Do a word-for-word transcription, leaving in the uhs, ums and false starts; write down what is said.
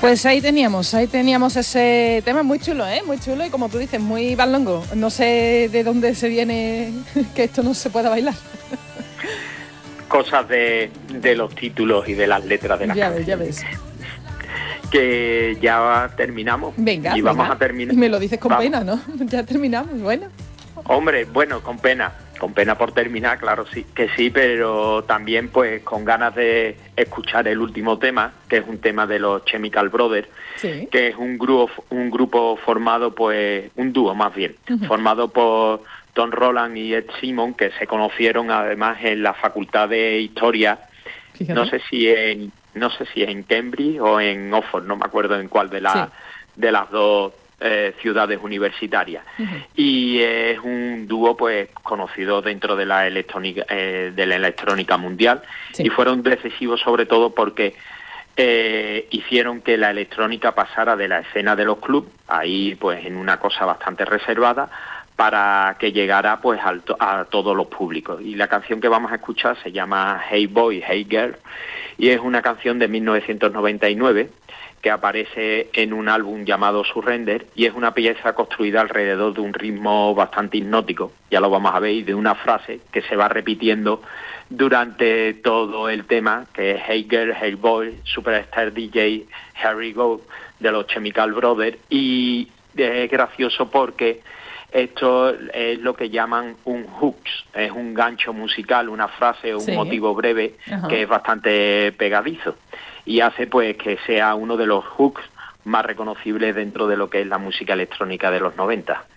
Pues ahí teníamos, ahí teníamos ese tema muy chulo, ¿eh? Muy chulo y como tú dices, muy bailongo. No sé de dónde se viene que esto no se pueda bailar. Cosas de, de los títulos y de las letras de las ya canciones. Ya ves, ya ves. Que ya terminamos. Venga, y vamos venga. a terminar. Y me lo dices con vamos. pena, ¿no? Ya terminamos, bueno. Hombre, bueno, con pena, con pena por terminar, claro sí, que sí, pero también pues con ganas de escuchar el último tema, que es un tema de los Chemical Brothers, sí. que es un grupo, un grupo formado pues, un dúo más bien, uh-huh. formado por Tom Roland y Ed Simon, que se conocieron además en la Facultad de Historia, Fíjate. no sé si en, no sé si en Cambridge o en Oxford, no me acuerdo en cuál de las sí. de las dos Eh, ciudades universitarias. Uh-huh. Y es un dúo pues conocido dentro de la electrónica eh, de la electrónica mundial sí. y fueron decisivos sobre todo porque eh, hicieron que la electrónica pasara de la escena de los clubs, ahí pues en una cosa bastante reservada, para que llegara pues al to- a todos los públicos. Y la canción que vamos a escuchar se llama Hey Boy, Hey Girl, y es una canción de mil novecientos noventa y nueve que aparece en un álbum llamado Surrender, y es una pieza construida alrededor de un ritmo bastante hipnótico, ya lo vamos a ver, y de una frase que se va repitiendo durante todo el tema, que es Hey Girl, Hey Boy, Superstar D J, Harry Go, de los Chemical Brothers, y es gracioso porque esto es lo que llaman un hooks, es un gancho musical, una frase o un sí. motivo breve uh-huh. que es bastante pegadizo y hace pues que sea uno de los hooks más reconocibles dentro de lo que es la música electrónica de los noventa.